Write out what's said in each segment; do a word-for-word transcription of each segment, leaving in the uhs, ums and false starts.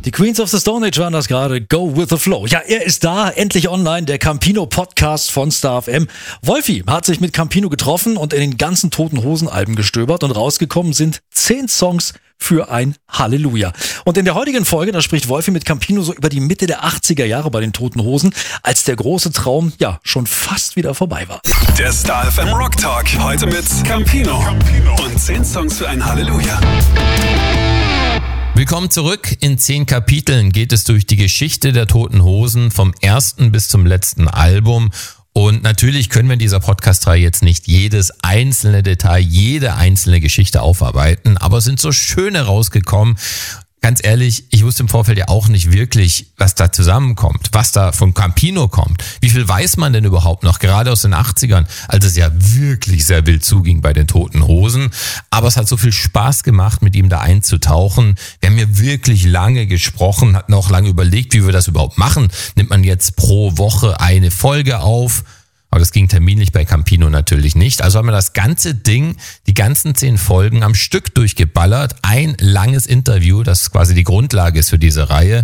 Die Queens of the Stone Age waren das gerade. Go with the flow. Ja, er ist da, endlich online, der Campino-Podcast von Star F M. Wolfi hat sich mit Campino getroffen und in den ganzen Toten Hosen-Alben gestöbert und rausgekommen sind zehn Songs für ein Halleluja. Und in der heutigen Folge, da spricht Wolfi mit Campino so über die Mitte der achtziger Jahre bei den Toten Hosen, als der große Traum ja schon fast wieder vorbei war. Der Star F M Rock Talk, heute mit Campino und zehn Songs für ein Halleluja. Willkommen zurück. In zehn Kapiteln geht es durch die Geschichte der Toten Hosen vom ersten bis zum letzten Album. Und natürlich können wir in dieser Podcast-Reihe jetzt nicht jedes einzelne Detail, jede einzelne Geschichte aufarbeiten, aber es sind so schöne rausgekommen. Ganz ehrlich, ich wusste im Vorfeld ja auch nicht wirklich, was da zusammenkommt, was da von Campino kommt. Wie viel weiß man denn überhaupt noch, gerade aus den achtzigern, als es ja wirklich sehr wild zuging bei den Toten Hosen. Aber es hat so viel Spaß gemacht, mit ihm da einzutauchen. Wir haben ja wirklich lange gesprochen, hatten auch lange überlegt, wie wir das überhaupt machen. Nimmt man jetzt pro Woche eine Folge auf? Aber das ging terminlich bei Campino natürlich nicht. Also haben wir das ganze Ding, die ganzen zehn Folgen am Stück durchgeballert. Ein langes Interview, das quasi die Grundlage ist für diese Reihe.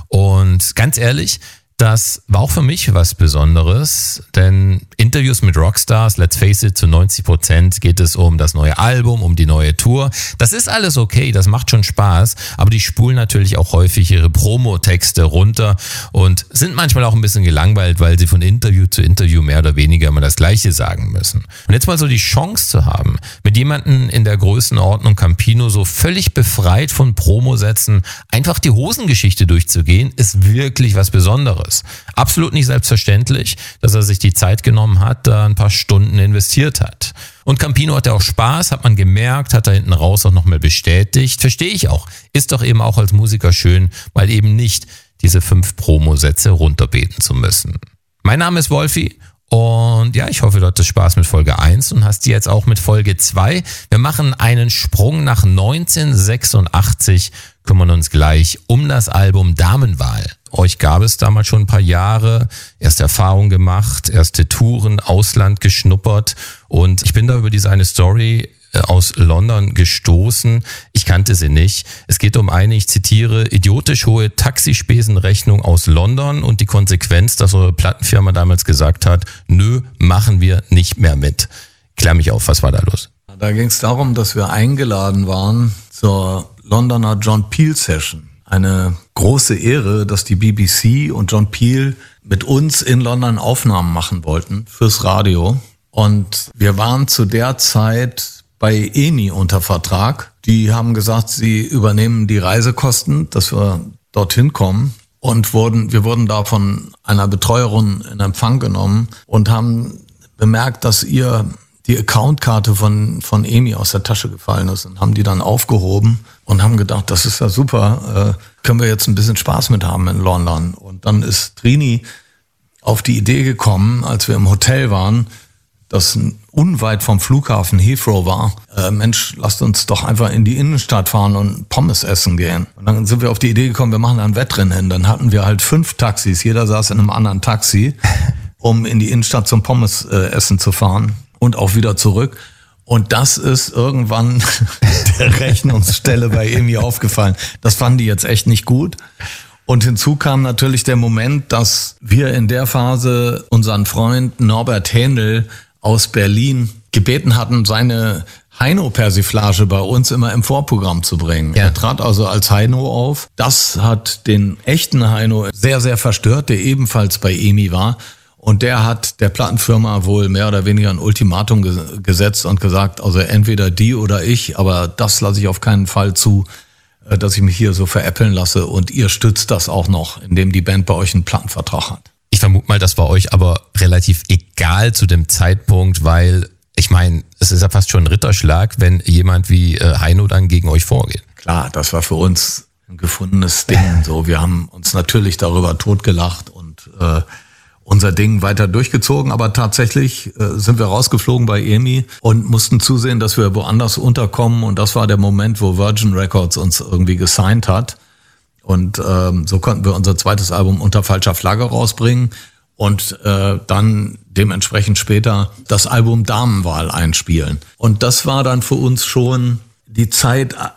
Und ganz ehrlich, das war auch für mich was Besonderes, denn Interviews mit Rockstars, let's face it, zu neunzig Prozent geht es um das neue Album, um die neue Tour. Das ist alles okay, das macht schon Spaß, aber die spulen natürlich auch häufig ihre Promotexte runter und sind manchmal auch ein bisschen gelangweilt, weil sie von Interview zu Interview mehr oder weniger immer das Gleiche sagen müssen. Und jetzt mal so die Chance zu haben, mit jemandem in der Größenordnung Campino so völlig befreit von Promosätzen einfach die Hosengeschichte durchzugehen, ist wirklich was Besonderes. Absolut nicht selbstverständlich, dass er sich die Zeit genommen hat, da ein paar Stunden investiert hat. Und Campino hatte auch Spaß, hat man gemerkt, hat da hinten raus auch nochmal bestätigt. Verstehe ich auch. Ist doch eben auch als Musiker schön, mal eben nicht diese fünf Promosätze runterbeten zu müssen. Mein Name ist Wolfi. Und ja, ich hoffe, du hattest Spaß mit Folge eins und hast die jetzt auch mit Folge zwei. Wir machen einen Sprung nach neunzehnhundertsechsundachtzig, kümmern uns gleich um das Album Damenwahl. Euch gab es damals schon ein paar Jahre, erste Erfahrungen gemacht, erste Touren, Ausland geschnuppert und ich bin da über diese eine Story aus London gestoßen. Ich kannte sie nicht. Es geht um eine, ich zitiere, idiotisch hohe Taxispesenrechnung aus London und die Konsequenz, dass eure Plattenfirma damals gesagt hat, nö, machen wir nicht mehr mit. Klär mich auf, was war da los? Da ging es darum, dass wir eingeladen waren zur Londoner John Peel Session. Eine große Ehre, dass die B B C und John Peel mit uns in London Aufnahmen machen wollten fürs Radio. Und wir waren zu der Zeit bei E M I unter Vertrag. Die haben gesagt, sie übernehmen die Reisekosten, dass wir dorthin kommen. Und wurden, wir wurden da von einer Betreuerin in Empfang genommen und haben bemerkt, dass ihr die Accountkarte von, von E M I aus der Tasche gefallen ist und haben die dann aufgehoben und haben gedacht, das ist ja super, äh, können wir jetzt ein bisschen Spaß mit haben in London. Und dann ist Trini auf die Idee gekommen, als wir im Hotel waren, das unweit vom Flughafen Heathrow war, äh, Mensch, lasst uns doch einfach in die Innenstadt fahren und Pommes essen gehen. Und dann sind wir auf die Idee gekommen, wir machen da ein Wettrennen hin. Dann hatten wir halt fünf Taxis, jeder saß in einem anderen Taxi, um in die Innenstadt zum Pommes äh, essen zu fahren und auch wieder zurück. Und das ist irgendwann der Rechnungsstelle bei E M I aufgefallen. Das fanden die jetzt echt nicht gut. Und hinzu kam natürlich der Moment, dass wir in der Phase unseren Freund Norbert Händel aus Berlin gebeten hatten, seine Heino-Persiflage bei uns immer im Vorprogramm zu bringen. Ja. Er trat also als Heino auf. Das hat den echten Heino sehr, sehr verstört, der ebenfalls bei E M I war. Und der hat der Plattenfirma wohl mehr oder weniger ein Ultimatum ge- gesetzt und gesagt, also entweder die oder ich, aber das lasse ich auf keinen Fall zu, dass ich mich hier so veräppeln lasse. Und ihr stützt das auch noch, indem die Band bei euch einen Plattenvertrag hat. Ich vermute mal, das war euch aber relativ egal zu dem Zeitpunkt, weil ich meine, es ist ja fast schon ein Ritterschlag, wenn jemand wie äh, Heino dann gegen euch vorgeht. Klar, das war für uns ein gefundenes Ding. So, wir haben uns natürlich darüber totgelacht und äh, unser Ding weiter durchgezogen, aber tatsächlich äh, sind wir rausgeflogen bei E M I und mussten zusehen, dass wir woanders unterkommen und das war der Moment, wo Virgin Records uns irgendwie gesigned hat. Und ähm, so konnten wir unser zweites Album Unter falscher Flagge rausbringen und äh, dann dementsprechend später das Album Damenwahl einspielen. Und das war dann für uns schon die Zeit,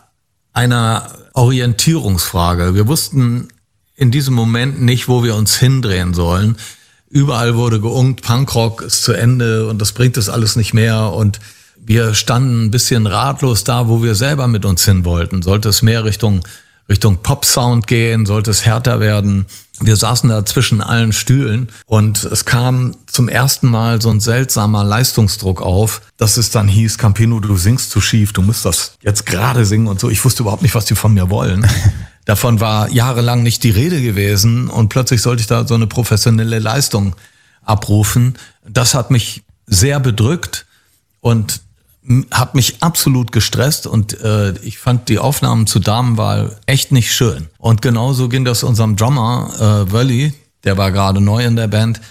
einer Orientierungsfrage. Wir wussten in diesem Moment nicht, wo wir uns hindrehen sollen. Überall wurde geungt, Punkrock ist zu Ende und das bringt es alles nicht mehr. Und wir standen ein bisschen ratlos da, wo wir selber mit uns hin wollten. Sollte es mehr Richtung, Richtung Pop-Sound gehen? Sollte es härter werden? Wir saßen da zwischen allen Stühlen und es kam zum ersten Mal so ein seltsamer Leistungsdruck auf, dass es dann hieß, Campino, du singst zu schief, du musst das jetzt gerade singen und so. Ich wusste überhaupt nicht, was die von mir wollen. Davon war jahrelang nicht die Rede gewesen und plötzlich sollte ich da so eine professionelle Leistung abrufen. Das hat mich sehr bedrückt und hat mich absolut gestresst und äh, ich fand die Aufnahmen zu Damenwahl echt nicht schön. Und genauso ging das unserem Drummer, äh, Wölli, der war gerade neu in der Band,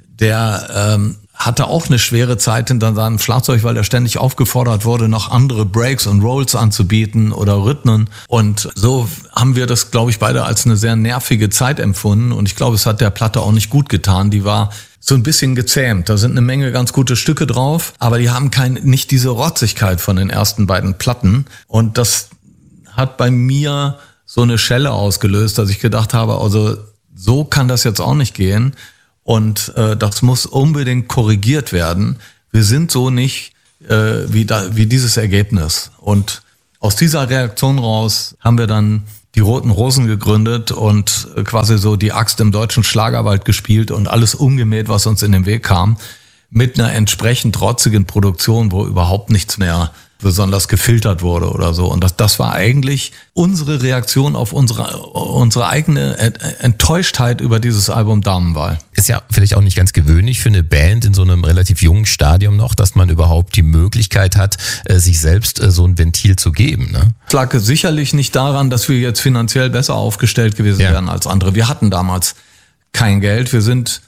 der ähm, hatte auch eine schwere Zeit hinter seinem Schlagzeug, weil er ständig aufgefordert wurde, noch andere Breaks und Rolls anzubieten oder Rhythmen. Und so haben wir das, glaube ich, beide als eine sehr nervige Zeit empfunden. Und ich glaube, es hat der Platte auch nicht gut getan. Die war so ein bisschen gezähmt. Da sind eine Menge ganz gute Stücke drauf, aber die haben kein, nicht diese Rotzigkeit von den ersten beiden Platten. Und das hat bei mir so eine Schelle ausgelöst, dass ich gedacht habe, also so kann das jetzt auch nicht gehen. Und äh, das muss unbedingt korrigiert werden. Wir sind so nicht äh, wie, da, wie dieses Ergebnis. Und aus dieser Reaktion raus haben wir dann die Roten Rosen gegründet und äh, quasi so die Axt im deutschen Schlagerwald gespielt und alles umgemäht, was uns in den Weg kam, mit einer entsprechend trotzigen Produktion, wo überhaupt nichts mehr besonders gefiltert wurde oder so. Und das, das war eigentlich unsere Reaktion auf unsere, unsere eigene Enttäuschtheit über dieses Album Damenwahl. Ist ja vielleicht auch nicht ganz gewöhnlich für eine Band in so einem relativ jungen Stadium noch, dass man überhaupt die Möglichkeit hat, sich selbst so ein Ventil zu geben. Ne? Es lag sicherlich nicht daran, dass wir jetzt finanziell besser aufgestellt gewesen ja. wären als andere. Wir hatten damals kein Geld. Wir sind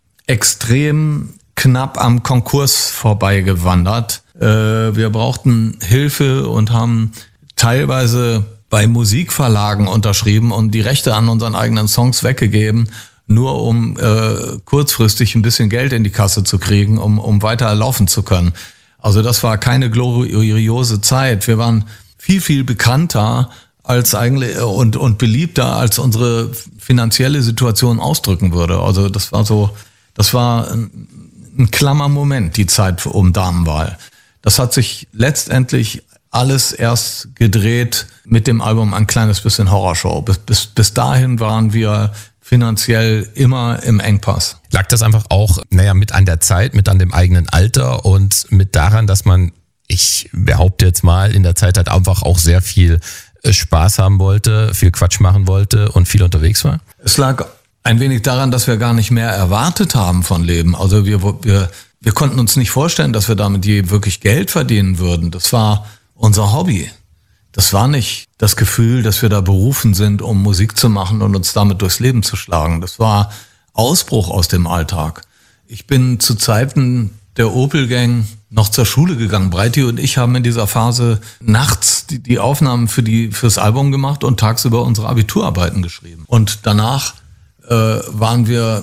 extrem knapp am Konkurs vorbeigewandert. Wir brauchten Hilfe und haben teilweise bei Musikverlagen unterschrieben und die Rechte an unseren eigenen Songs weggegeben, nur um äh, kurzfristig ein bisschen Geld in die Kasse zu kriegen, um, um weiter laufen zu können. Also das war keine gloriose Zeit. Wir waren viel, viel bekannter als eigentlich und, und beliebter, als unsere finanzielle Situation ausdrücken würde. Also das war so, das war ein, ein klammer Moment, die Zeit um Damenwahl. Das hat sich letztendlich alles erst gedreht mit dem Album Ein kleines bisschen Horrorshow. Bis, bis, bis dahin waren wir finanziell immer im Engpass. Lag das einfach auch, naja, mit an der Zeit, mit an dem eigenen Alter und mit daran, dass man, ich behaupte jetzt mal, in der Zeit halt einfach auch sehr viel Spaß haben wollte, viel Quatsch machen wollte und viel unterwegs war? Es lag ein wenig daran, dass wir gar nicht mehr erwartet haben von Leben. Also wir, wir Wir konnten uns nicht vorstellen, dass wir damit je wirklich Geld verdienen würden. Das war unser Hobby. Das war nicht das Gefühl, dass wir da berufen sind, um Musik zu machen und uns damit durchs Leben zu schlagen. Das war Ausbruch aus dem Alltag. Ich bin zu Zeiten der Opel-Gang noch zur Schule gegangen. Breiti und ich haben in dieser Phase nachts die, die Aufnahmen für die fürs Album gemacht und tagsüber unsere Abiturarbeiten geschrieben. Und danach äh, waren wir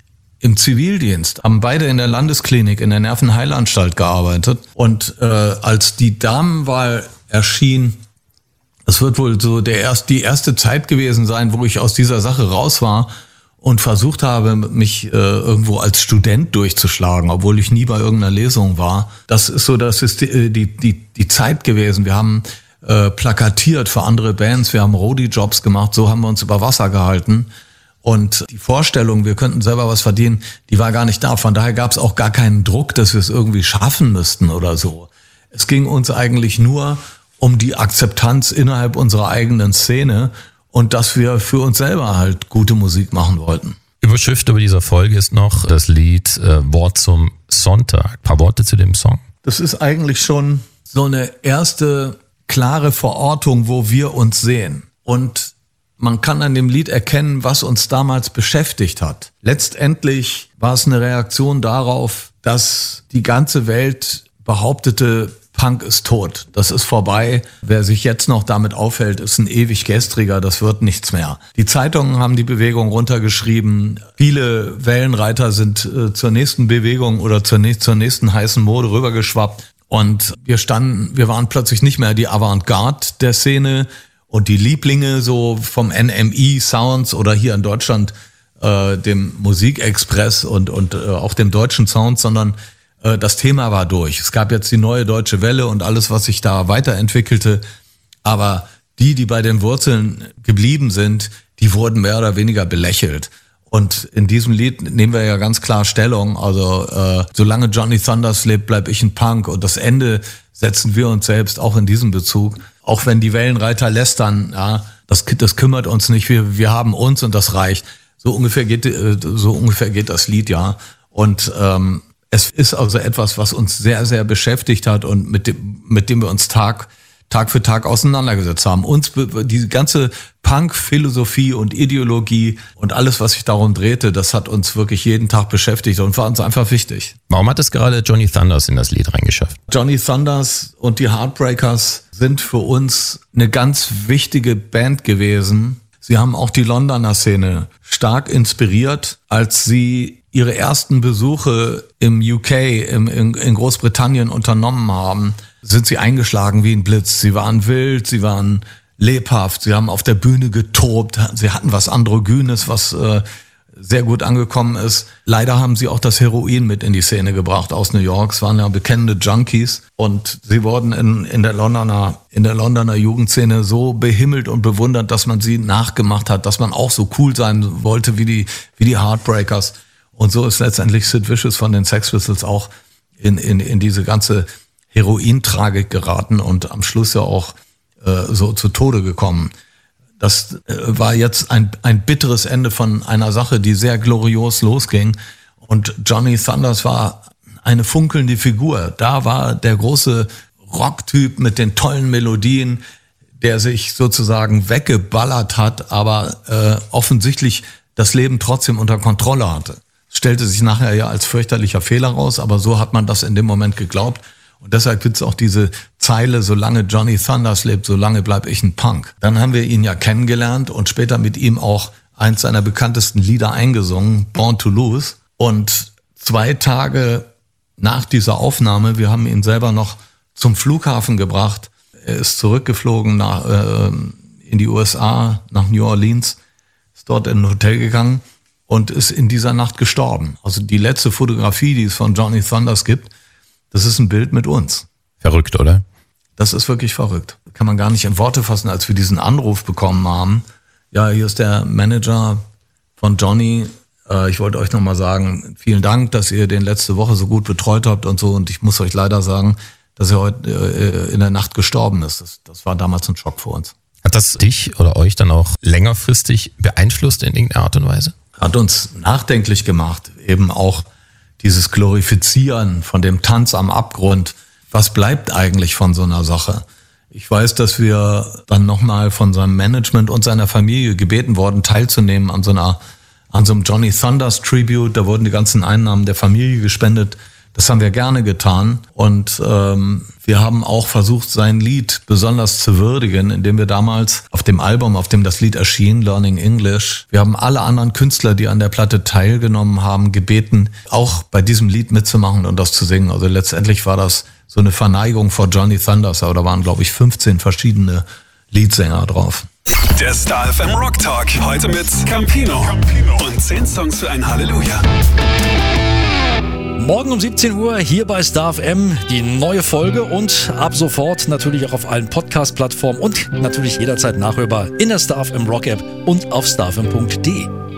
im Zivildienst, haben beide in der Landesklinik, in der Nervenheilanstalt gearbeitet. Und äh, als die Damenwahl erschien, es wird wohl so der erst, die erste Zeit gewesen sein, wo ich aus dieser Sache raus war und versucht habe, mich äh, irgendwo als Student durchzuschlagen, obwohl ich nie bei irgendeiner Lesung war. Das ist so, das ist die, die, die, die Zeit gewesen. Wir haben äh, plakatiert für andere Bands, wir haben Roadie-Jobs gemacht, so haben wir uns über Wasser gehalten. Und die Vorstellung, wir könnten selber was verdienen, die war gar nicht da. Von daher gab es auch gar keinen Druck, dass wir es irgendwie schaffen müssten oder so. Es ging uns eigentlich nur um die Akzeptanz innerhalb unserer eigenen Szene und dass wir für uns selber halt gute Musik machen wollten. Überschrift über dieser Folge ist noch das Lied äh, Wort zum Sonntag. Ein paar Worte zu dem Song. Das ist eigentlich schon so eine erste klare Verortung, wo wir uns sehen. Und man kann an dem Lied erkennen, was uns damals beschäftigt hat. Letztendlich war es eine Reaktion darauf, dass die ganze Welt behauptete, Punk ist tot. Das ist vorbei. Wer sich jetzt noch damit aufhält, ist ein ewig gestriger. Das wird nichts mehr. Die Zeitungen haben die Bewegung runtergeschrieben. Viele Wellenreiter sind äh, zur nächsten Bewegung oder zur, nä- zur nächsten heißen Mode rübergeschwappt. Und wir standen, wir waren plötzlich nicht mehr die Avantgarde der Szene. Und die Lieblinge so vom N M E Sounds oder hier in Deutschland äh, dem Musikexpress und, und äh, auch dem deutschen Sound, sondern äh, das Thema war durch. Es gab jetzt die neue Deutsche Welle und alles, was sich da weiterentwickelte. Aber die, die bei den Wurzeln geblieben sind, die wurden mehr oder weniger belächelt. Und in diesem Lied nehmen wir ja ganz klar Stellung. Also äh, solange Johnny Thunders lebt, bleib ich ein Punk. Und das Ende setzen wir uns selbst auch in diesem Bezug. Auch wenn die Wellenreiter lästern, ja, das, das kümmert uns nicht. Wir, wir haben uns und das reicht. So ungefähr geht, so ungefähr geht das Lied, ja. Und ähm, es ist also etwas, was uns sehr, sehr beschäftigt hat und mit dem, mit dem wir uns Tag Tag für Tag auseinandergesetzt haben. Uns, die ganze Punk-Philosophie und Ideologie und alles, was sich darum drehte, das hat uns wirklich jeden Tag beschäftigt und war uns einfach wichtig. Warum hat es gerade Johnny Thunders in das Lied reingeschafft? Johnny Thunders und die Heartbreakers sind für uns eine ganz wichtige Band gewesen. Sie haben auch die Londoner Szene stark inspiriert, als sie ihre ersten Besuche im U K, im, in, in Großbritannien unternommen haben, sind sie eingeschlagen wie ein Blitz. Sie waren wild, sie waren lebhaft, sie haben auf der Bühne getobt, sie hatten was Androgynes, was äh, sehr gut angekommen ist. Leider haben sie auch das Heroin mit in die Szene gebracht aus New York. Es waren ja bekennende Junkies und sie wurden in, in der Londoner, in der Londoner Jugendszene so behimmelt und bewundert, dass man sie nachgemacht hat, dass man auch so cool sein wollte wie die, wie die Heartbreakers. Und so ist letztendlich Sid Vicious von den Sex Pistols auch in, in, in diese ganze Herointragik geraten und am Schluss ja auch äh, so zu Tode gekommen. Das äh, war jetzt ein, ein bitteres Ende von einer Sache, die sehr glorios losging. Und Johnny Thunders war eine funkelnde Figur. Da war der große Rocktyp mit den tollen Melodien, der sich sozusagen weggeballert hat, aber äh, offensichtlich das Leben trotzdem unter Kontrolle hatte. Es stellte sich nachher ja als fürchterlicher Fehler raus, aber so hat man das in dem Moment geglaubt. Und deshalb gibt's auch diese Zeile, solange Johnny Thunders lebt, solange bleib ich ein Punk. Dann haben wir ihn ja kennengelernt und später mit ihm auch eins seiner bekanntesten Lieder eingesungen, Born to Lose. Und zwei Tage nach dieser Aufnahme, wir haben ihn selber noch zum Flughafen gebracht. Er ist zurückgeflogen nach, äh, in die U S A, nach New Orleans, ist dort in ein Hotel gegangen und ist in dieser Nacht gestorben. Also die letzte Fotografie, die es von Johnny Thunders gibt, das ist ein Bild mit uns. Verrückt, oder? Das ist wirklich verrückt. Kann man gar nicht in Worte fassen, als wir diesen Anruf bekommen haben. Ja, hier ist der Manager von Johnny. Äh, ich wollte euch nochmal sagen, vielen Dank, dass ihr den letzte Woche so gut betreut habt und so. Und ich muss euch leider sagen, dass er heute äh, in der Nacht gestorben ist. Das, das war damals ein Schock für uns. Hat das dich oder euch dann auch längerfristig beeinflusst in irgendeiner Art und Weise? Hat uns nachdenklich gemacht, eben auch dieses Glorifizieren von dem Tanz am Abgrund. Was bleibt eigentlich von so einer Sache? Ich weiß, dass wir dann nochmal von seinem Management und seiner Familie gebeten worden, teilzunehmen an so einer, an so einem Johnny Thunders Tribute. Da wurden die ganzen Einnahmen der Familie gespendet. Das haben wir gerne getan. Und ähm, wir haben auch versucht, sein Lied besonders zu würdigen, indem wir damals auf dem Album, auf dem das Lied erschien, Learning English, wir haben alle anderen Künstler, die an der Platte teilgenommen haben, gebeten, auch bei diesem Lied mitzumachen und das zu singen. Also letztendlich war das so eine Verneigung vor Johnny Thunders, aber da waren, glaube ich, fünfzehn verschiedene Leadsänger drauf. Der Star F M Rock Talk, heute mit Campino und zehn Songs für ein Halleluja. Morgen um siebzehn Uhr hier bei Star F M die neue Folge und ab sofort natürlich auch auf allen Podcast-Plattformen und natürlich jederzeit nachhörbar in der Star F M Rock App und auf star f m punkt d e.